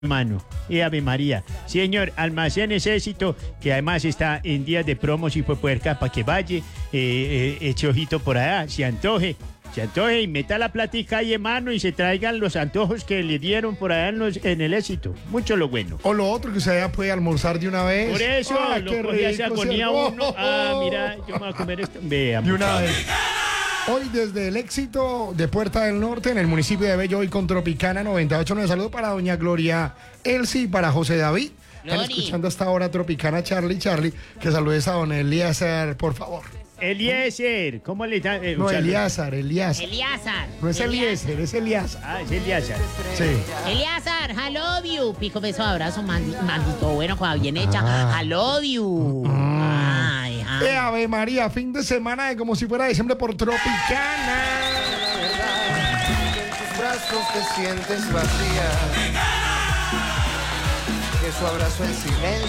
Mano, y Ave María. Señor, Almacenes Éxito, que además está en días de promos y puerca para que vaya, eche ojito por allá, se antoje y meta la platica ahí en mano y se traigan los antojos que le dieron por allá en el Éxito. Mucho lo bueno. O lo otro, que usted ya puede almorzar de una vez. Por eso, qué lo cogía, se rico, agonía ¿cierto? uno. Mira, yo me voy a comer esto. Vea, De una vez. Hoy desde el Éxito de Puerta del Norte, en el municipio de Bello, hoy con Tropicana 98.9. Saludo para doña Gloria Elsie y para José David. Están escuchando hasta ahora Tropicana Charlie, que saludes a don Eliezer, por favor. Eliezer, ¿cómo le da? No, Eliazar. Eliazar. No es Eliezer, es Eliazar. Ah, es Eliazar. Sí. Eliazar, I love you. Pico, beso, abrazo, mandito bueno, cosa bien hecha. I love you. Ay, Ave María, fin de semana de como si fuera diciembre por Tropicana. En tus brazos te sientes vacía, que su abrazo en silencio